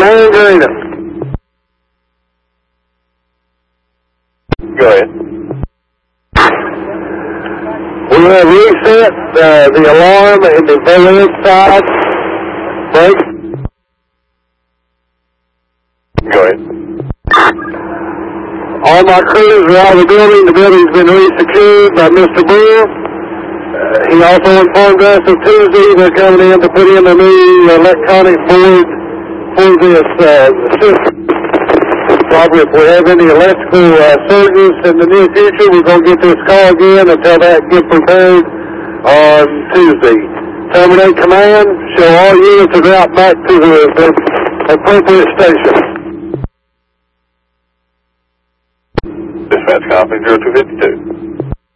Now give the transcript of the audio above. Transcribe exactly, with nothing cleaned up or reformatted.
Command Greenup. Go ahead. We have reset uh, the alarm in the overhead side. Break. Go ahead. All my crews are out of the building. The building's been re-secured by Mister Bull. Uh, he also informed us that Tuesday they're coming in to put in a new electronic board for this uh, system. Probably if we have any electrical uh, surges in the near future, we're going to get this call again until that get prepared on Tuesday. Terminate command. Show all units are out back to the, the appropriate station. Dispatch copy zero two fifty-two.